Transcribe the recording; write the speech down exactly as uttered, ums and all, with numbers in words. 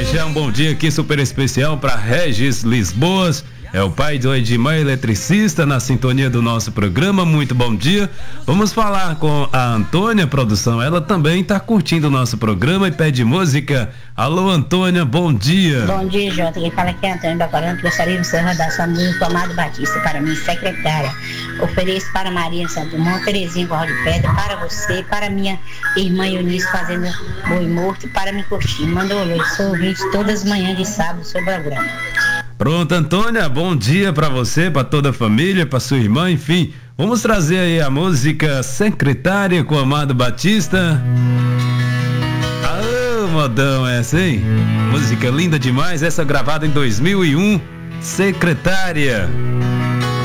deixar um bom dia aqui super especial para Regis Lisboas. É o pai do Edmar, eletricista, na sintonia do nosso programa. Muito bom dia. Vamos falar com a Antônia, produção. Ela também está curtindo o nosso programa e pede música. Alô, Antônia, bom dia. Bom dia, Jota. Quem fala aqui é Antônia Bacorano, que gostaria de você rodar sua música Amado Batista para mim, secretária. Ofereço para Maria de Santo Dumont, Terezinha Corral de Pedra, para você, para minha irmã Eunice fazendo boi morto, para me curtir. Manda um alô, sou ouvinte todas as manhãs de sábado sobre o programa. Pronto, Antônia, bom dia para você, para toda a família, para sua irmã, enfim. Vamos trazer aí a música Secretária com Amado Batista. Ah, modão essa, hein? Música linda demais, essa gravada em dois mil e um, Secretária.